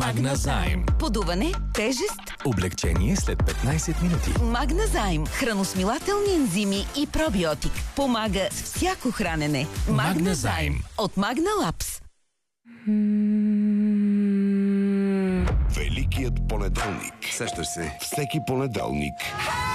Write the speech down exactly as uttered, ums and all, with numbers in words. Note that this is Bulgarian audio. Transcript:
Магназайм. Подуване, тежест, Облегчение след петнайсет минути. Магназайм. Храносмилателни ензими и пробиотик. Помага с всяко хранене. Магназайм. От Магналапс. Великият понеделник. Сещаш се, всеки понеделник